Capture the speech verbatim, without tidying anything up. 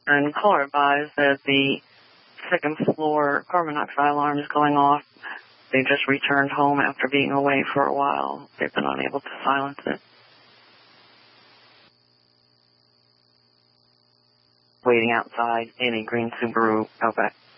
And caller advised that the second floor carbon monoxide alarm is going off. They just returned home after being away for a while. They've been unable to silence it. Waiting outside in a green Subaru Outback.